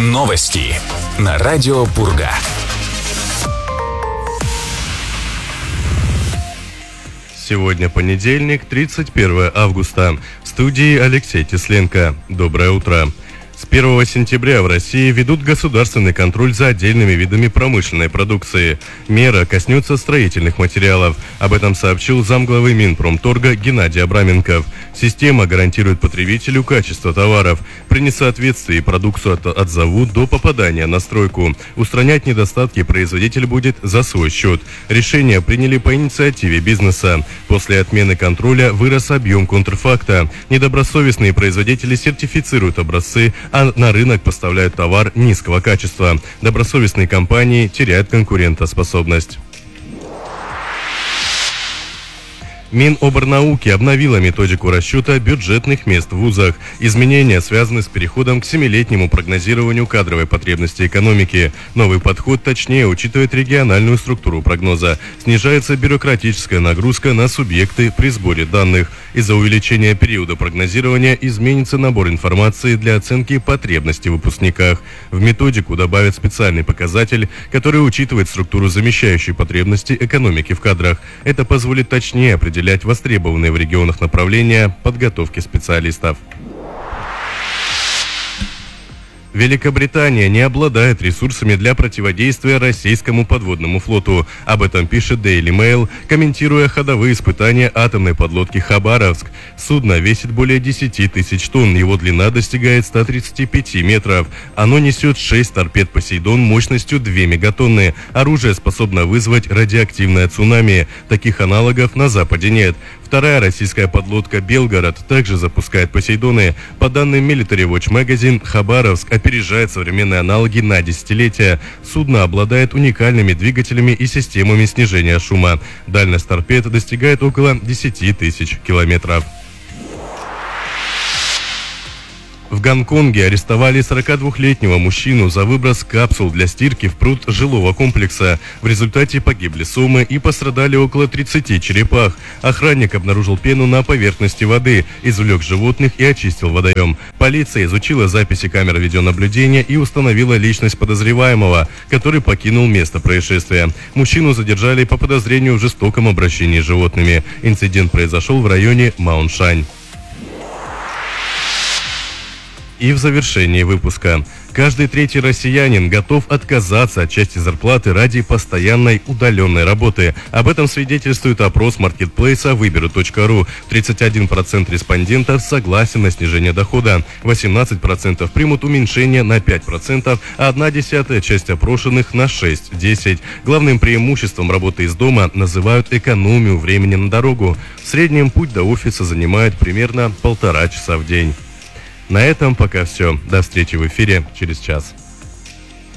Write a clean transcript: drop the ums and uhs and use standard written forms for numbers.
Новости на радио Пурга. Сегодня понедельник, 31 августа. В студии Алексей Тесленко. Доброе утро. С 1 сентября в России ведут государственный контроль за отдельными видами промышленной продукции. Мера коснется строительных материалов. Об этом сообщил замглавы Минпромторга Геннадий Абраменков. Система гарантирует потребителю качество товаров. При несоответствии продукцию отзовут до попадания на стройку. Устранять недостатки производитель будет за свой счет. Решение приняли по инициативе бизнеса. После отмены контроля вырос объем контрфакта. Недобросовестные производители сертифицируют образцы, а на рынок поставляют товар низкого качества. Добросовестные компании теряют конкурентоспособность. Миноборнауки обновила методику расчета бюджетных мест в вузах. Изменения связаны с переходом к 7-летнему прогнозированию кадровой потребности экономики. Новый подход точнее учитывает региональную структуру прогноза. Снижается бюрократическая нагрузка на субъекты при сборе данных. Из-за увеличения периода прогнозирования изменится набор информации для оценки потребностей в выпускниках. В методику добавят специальный показатель, который учитывает структуру замещающей потребности экономики в кадрах. Это позволит точнее определять востребованные в регионах направления подготовки специалистов. Великобритания не обладает ресурсами для противодействия российскому подводному флоту. Об этом пишет Daily Mail, комментируя ходовые испытания атомной подлодки «Хабаровск». Судно весит более 10 тысяч тонн, его длина достигает 135 метров. Оно несет 6 торпед «Посейдон» мощностью 2 мегатонны. Оружие способно вызвать радиоактивное цунами. Таких аналогов на Западе нет. Вторая российская подлодка «Белгород» также запускает «Посейдоны». По данным Military Watch Magazine, «Хабаровск» опережает современные аналоги на десятилетия. Судно обладает уникальными двигателями и системами снижения шума. Дальность торпед достигает около 10 тысяч километров. В Гонконге арестовали 42-летнего мужчину за выброс капсул для стирки в пруд жилого комплекса. В результате погибли сомы и пострадали около 30 черепах. Охранник обнаружил пену на поверхности воды, извлек животных и очистил водоем. Полиция изучила записи камер видеонаблюдения и установила личность подозреваемого, который покинул место происшествия. Мужчину задержали по подозрению в жестоком обращении с животными. Инцидент произошел в районе Мауншань. И в завершении выпуска. Каждый третий россиянин готов отказаться от части зарплаты ради постоянной удаленной работы. Об этом свидетельствует опрос маркетплейса Выберу.ру. 31% респондентов согласен на снижение дохода, 18% примут уменьшение на 5%, а 1/10 часть опрошенных на 6-10. Главным преимуществом работы из дома называют экономию времени на дорогу. В среднем путь до офиса занимает примерно 1,5 часа в день. На этом пока все. До встречи в эфире через час.